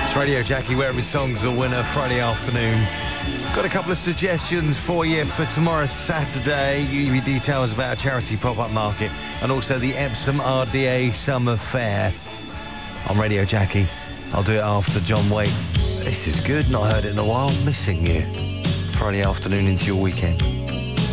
Radio Jackie, where every song's a winner, Friday afternoon. Got a couple of suggestions for you for tomorrow, Saturday. Give you details about a charity pop-up market and also the Epsom RDA Summer Fair on Radio Jackie. I'll do it after John Waite. This is good, not heard it in a while. Missing you. Friday afternoon into your weekend.